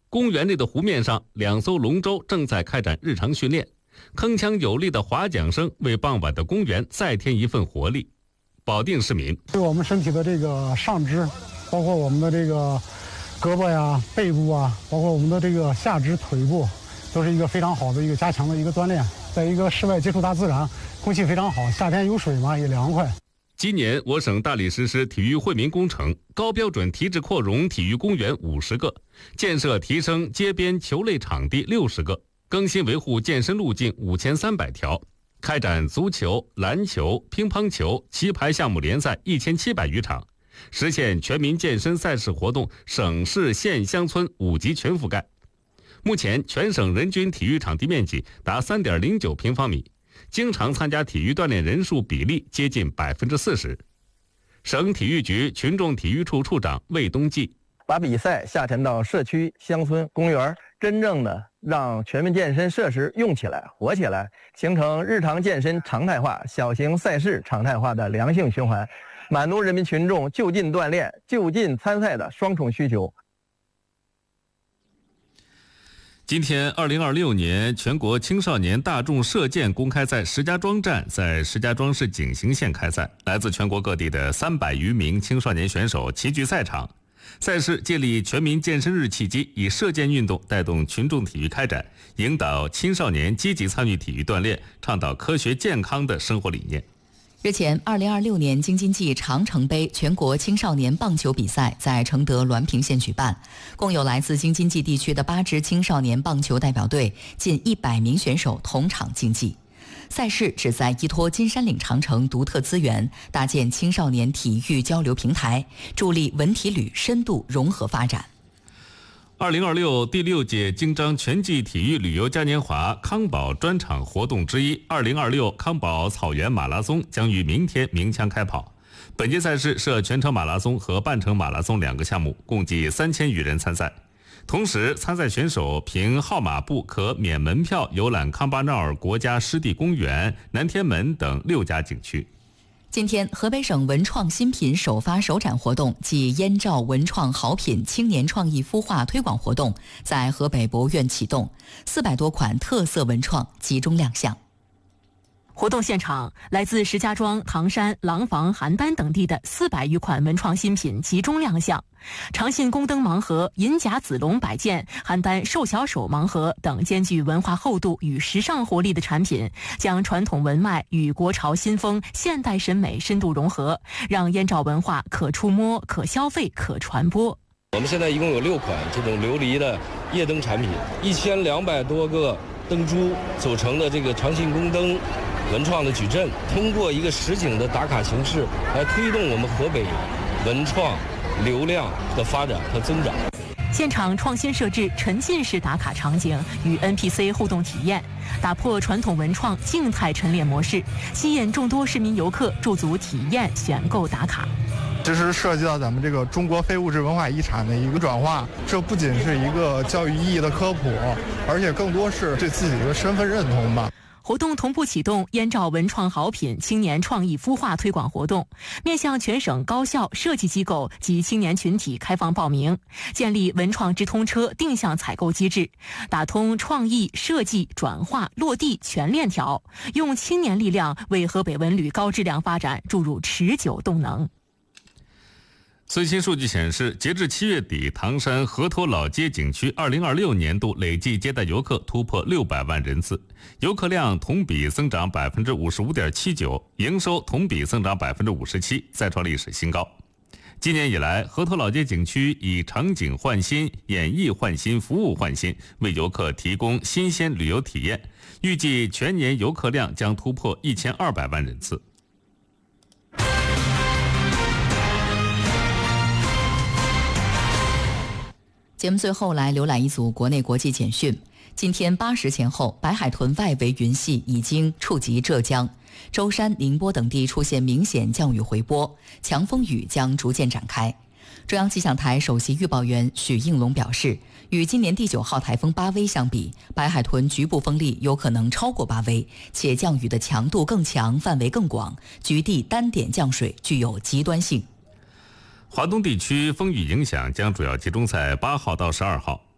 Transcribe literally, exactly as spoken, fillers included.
公园内的湖面上，两艘龙舟正在开展日常训练，铿锵有力的划桨声为傍晚的公园再添一份活力。保定市民对我们身体的这个上肢，包括我们的这个胳膊呀、背部啊，包括我们的这个下肢、腿部，都是一个非常好的一个加强的一个锻炼。在一个室外接触大自然，空气非常好，夏天有水嘛，也凉快。 今年我省大力实施体育惠民工程，高标准提质扩容体育公园五十个，建设提升街边球类场地六十个，更新维护健身路径五千三百条，开展足球、篮球、乒乓球、棋牌项目联赛一千七百余场，实现全民健身赛事活动省市县乡村五级全覆盖。目前全省人均体育场地面积达 三点零九平方米，经常参加体育锻炼人数比例接近百分之四十。省体育局群众体育处处长魏东记， 把比赛下沉到社区、乡村、公园，真正的让全民健身设施用起来、活起来，形成日常健身常态化、小型赛事常态化的良性循环，满足人民群众就近锻炼、就近参赛的双重需求。 今天二零二六年全国青少年大众射箭公开赛石家庄站在石家庄市景行县开赛，来自全国各地的三百余名青少年选手齐聚赛场。赛事借力全民健身日契机，以射箭运动带动群众体育开展，引导青少年积极参与体育锻炼，倡导科学健康的生活理念。 日前，二零二六年京津冀长城杯全国青少年棒球比赛在承德滦平县举办，共有来自京津冀地区的八支青少年棒球代表队，近一百名选手同场竞技。赛事旨在依托金山岭长城独特资源，搭建青少年体育交流平台，助力文体旅深度融合发展。 二零二六第六届京张全季体育旅游嘉年华康宝专场活动之一，二零二六康宝草原马拉松将于明天鸣枪开跑。本届赛事设全程马拉松和半程马拉松两个项目，共计三千余人参赛。同时，参赛选手凭号码布可免门票游览康巴纳尔国家湿地公园、南天门等六家景区。 今天，河北省文创新品首发首展活动暨燕赵文创好品青年创意孵化推广活动在河北博物院启动，四百多款特色文创集中亮相。 活动现场，来自石家庄、唐山、廊坊、邯郸等地的四百余款文创新品集中亮相。长信宫灯盲盒、银甲子龙摆件、邯郸瘦小手盲盒等兼具文化厚度与时尚活力的产品，将传统文脉与国潮新风、现代审美深度融合，让燕赵文化可触摸、可消费、可传播。 我们现在一共有六款这种琉璃的夜灯产品，一千两百多个灯珠组成的这个长信宫灯文创的矩阵，通过一个实景的打卡形式来推动我们河北文创流量的发展和增长。 现场创新设置沉浸式打卡场景与 N P C 互动体验，打破传统文创静态陈列模式，吸引众多市民游客驻足体验、选购打卡。 这是涉及到咱们这个中国非物质文化遗产的一个转化，这不仅是一个教育意义的科普，而且更多是对自己的身份认同吧。 活动同步启动燕赵文创好品青年创意孵化推广活动，面向全省高校、设计机构及青年群体开放报名，建立文创直通车定向采购机制，打通创意、设计、转化、落地全链条，用青年力量为河北文旅高质量发展注入持久动能。 最新数据显示，截至七月底，唐山河头老街景区二零二六年度累计接待游客突破六百万人次，游客量同比增长百分之五十五点七九，营收同比增长百分之五十七，再创历史新高。今年以来，河头老街景区以场景换新、演绎换新、服务换新，为游客提供新鲜旅游体验，预计全年游客量将突破一千二百万人次。 节目最后来浏览一组国内国际简讯。今天八时前后，白海豚外围云系已经触及浙江、舟山、宁波等地出现明显降雨回波，强风雨将逐渐展开。中央气象台首席预报员许应龙表示，与今年第九号台风巴威相比，白海豚局部风力有可能超过巴威，且降雨的强度更强，范围更广，局地单点降水具有极端性。 华东地区风雨影响将主要集中在八号到十二号。